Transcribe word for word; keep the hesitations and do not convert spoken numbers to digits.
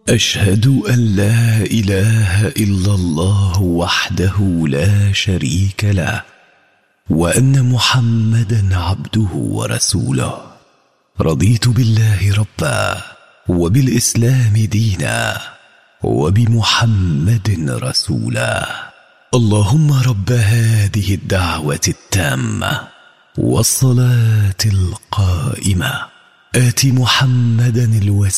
أشهد أن لا إله إلا الله وحده لا شريك له، وأن محمدا عبده ورسوله. رضيت بالله ربا، وبالإسلام دينا، وبمحمد رسولا. اللهم رب هذه الدعوة التامة والصلاة القائمة، آت محمدا الوسيلة